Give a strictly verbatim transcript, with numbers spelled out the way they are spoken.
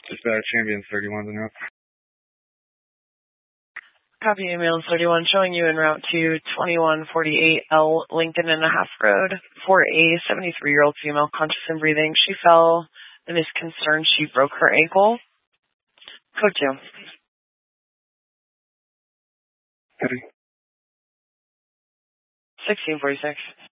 Dispatch, ambulance thirty-one en route. Copy, ambulance thirty-one, showing you en route to twenty-one forty-eight L Lincoln and a Half Road for a seventy-three-year-old female conscious and breathing. She fell and is concerned she broke her ankle. Code two. Copy. sixteen forty-six.